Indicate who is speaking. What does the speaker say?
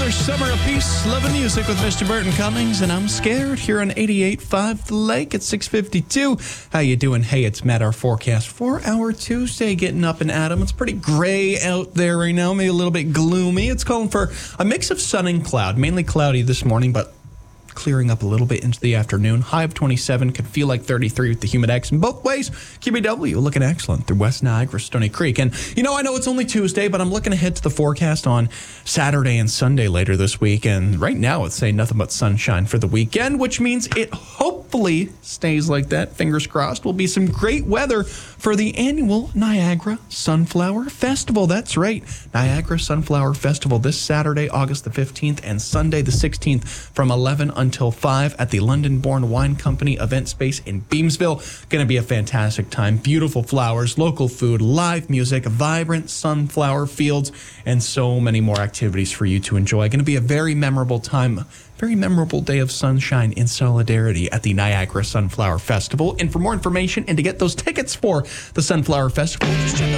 Speaker 1: hour summer of peace, love and music with Mr. Burton Cummings, and I'm scared here on 88.5 The Lake at 6:52. How you doing? Hey, it's Matt, our forecast for our Tuesday, getting up and at 'em. It's pretty gray out there right now, maybe a little bit gloomy. It's calling for a mix of sun and cloud, mainly cloudy this morning, but clearing up a little bit into the afternoon. High of 27, could feel like 33 with the Humidex. In both ways, QBW looking excellent through West Niagara, Stony Creek. And, I know it's only Tuesday, but I'm looking ahead to the forecast on Saturday and Sunday later this week. And right now, it's saying nothing but sunshine for the weekend, which means it hopefully stays like that. Fingers crossed. Will be some great weather for the annual Niagara Sunflower Festival. That's right. Niagara Sunflower Festival this Saturday, August the 15th, and Sunday the 16th from 11 until 5 at the London-born Wine Company event space in Beamsville. Going to be a fantastic time. Beautiful flowers, local food, live music, vibrant sunflower fields, and so many more activities for you to enjoy. Going to be a very memorable time. Very memorable day of sunshine in solidarity at the Niagara Sunflower Festival. And for more information and to get those tickets for the Sunflower Festival, just check out